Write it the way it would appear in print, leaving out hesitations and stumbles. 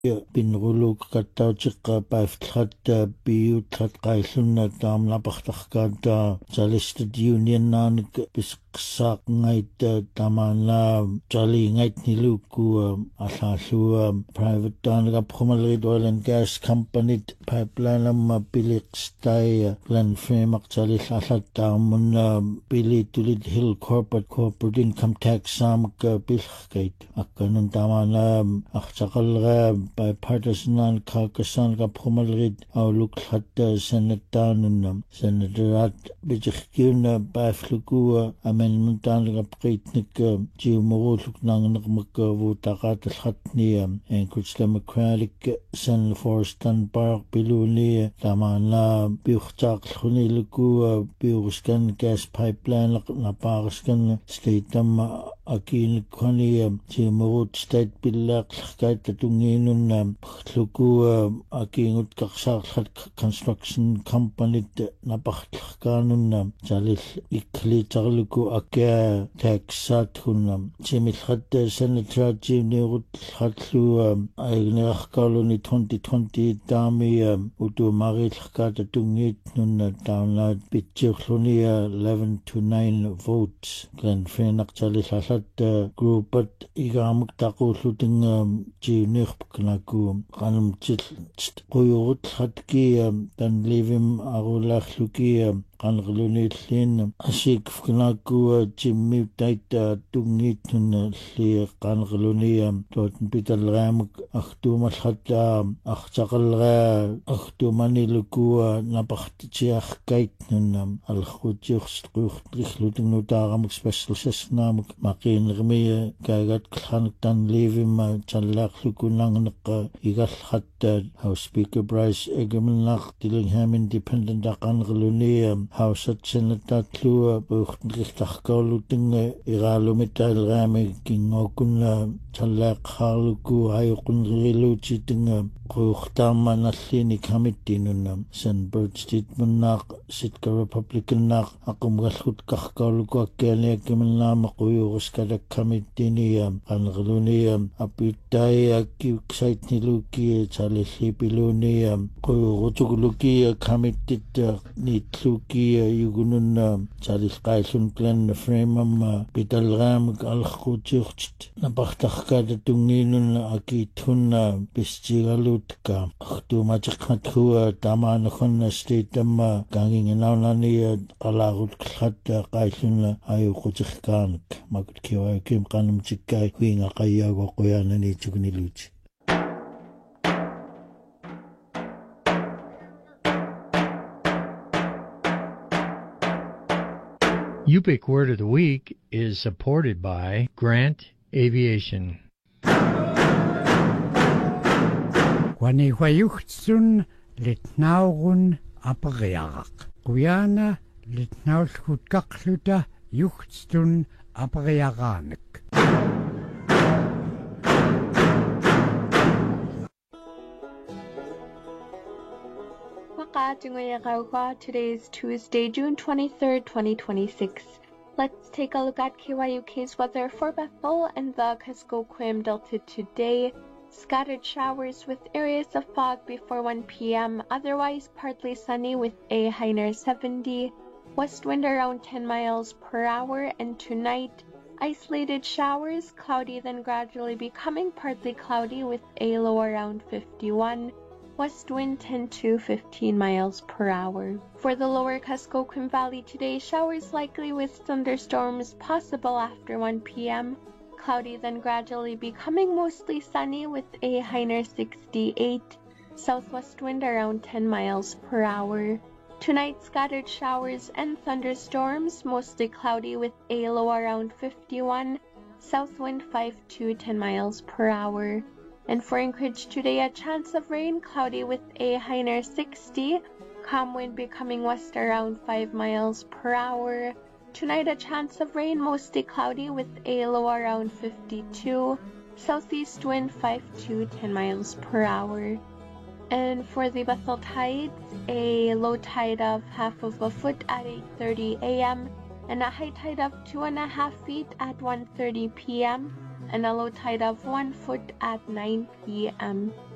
pinruluk kattauchiqqa paiftlhatta piyutlat qaillunna taamnapartarkaata Chalistud Unionnaanik pisqissaaqngait tamaanla Charlingait nilukku allaallu private taanaqaprumalrit oil and gas company pipeline amma piliqstai plan framework chalillallataamunna pilitulit hill corporate income tax saamak pilqait akkanun tamaanla artaqalra bipartisan caucus qapromalrit auluqlatta sanataanunna sanatarat bijirkiuna baafluku amendment taanaqapqitnik jiumuruluk naangernermak vuutaqaatallratni Anchorage Democratic Senator Forrest Dunbar piluni tamaanla piurtaaqluniluku piuruskan gas pipeline napaariskan state akiinukkhani jiumurut state billaaqllerkait tungiinunna luku akiingut qarsaarlat construction company napartlerkaanunna jalil iklitarluku akia taxat hunna jimilhat senator jimnirut hatlu aignirarkauluni 2020 taami utumarillerkaata tungiit nunna taunlaat pitjirluni 11 to 9 votes Glenn Fenaq jalillallat groupat igaamuk taqullutinga jiunirpknaku qanumtil quyurut hatki tanlivim arulaarluki qanqlunillin asikfknaku jimmi taita tungiitnunna li qanqlunia tootn pitalraamuk artuumalhatta artaqalra artumaniluku napartitiarkaitnunna alkhutiursquurtrillutingnutaaqamuk special sesnaamuk maqiinermia kaagat klhanak tanlivimma tallaarlukunangnaqqa igallhatta House Speaker Bryce Egemenaq Dillingham Independent aqanqlunia House Senator buurtrillarkaulutinga iraalumitailraami kingokunna tallaaqhaarluku ayuqunriluutitinga quurtaammanallini kamittinunna San Bird Munnaaq Sitka Republicannaaq aqumgallut qarkauluku akkianiakkimannaama quyuruskala kamittiniya qanqluniya apittai akkiuksaitniluki talillipiluniya quyurutukulukiya kamittitta niitlukiya yugununna talilqaillun Glenn Framamma pitalraamik alqutiurtit napartarkaata tungiinunna akiithunna pistigalutka artuumatiqqatkua tamaanakhunna stateamma kangingenaunaniya qalaarutkllatta qaillunna ayuqutirkaanik makutkiwaikim qanumtikkai huingaqayyaagoquyaanani tukuniluuti Yupik Word of the Week is supported by Grant Aviation. Wanihwayuhtsun litnaurun apariaraq. Kuyana litnaulkutkaqluta yuhtsun apariaraanik. Today is Tuesday, June 23rd, 2026. Let's take a look at KYUK's weather for Bethel and the Kuskokwim Delta today. Scattered showers with areas of fog before 1 p.m. Otherwise partly sunny with a high near 70. West wind around 10 miles per hour. And tonight, isolated showers, cloudy then gradually becoming partly cloudy with a low around 51. West wind 10 to 15 miles per hour. For the lower Kuskokwim Valley today, showers likely with thunderstorms possible after 1 p.m. Cloudy then gradually becoming mostly sunny with a high near 68. Southwest wind around 10 miles per hour. Tonight, scattered showers and thunderstorms, mostly cloudy with a low around 51. South wind 5 to 10 miles per hour. And for Anchorage today, a chance of rain, cloudy with a high near 60. Calm wind becoming west around 5 miles per hour. Tonight, a chance of rain, mostly cloudy with a low around 52. Southeast wind 5 to 10 miles per hour. And for the Bethel tides, a low tide of half of a foot at 8:30 a.m. and a high tide of 2.5 feet at 1:30 p.m. and a low tide of 1 foot at 9 p.m.